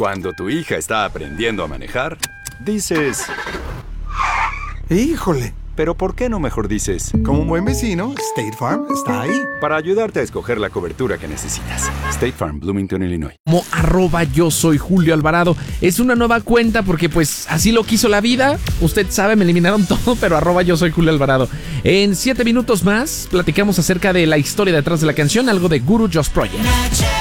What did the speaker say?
Cuando tu hija está aprendiendo a manejar, dices... ¡Híjole! Pero ¿por qué no mejor dices? Como un buen vecino, State Farm está ahí. Para ayudarte a escoger la cobertura que necesitas. State Farm, Bloomington, Illinois. Como @yo soy Julio Alvarado. Es una nueva cuenta porque pues así lo quiso la vida. Usted sabe, me eliminaron todo, pero @yo soy Julio Alvarado. En 7 minutos más platicamos acerca de la historia detrás de la canción, algo de Guru Josh Project.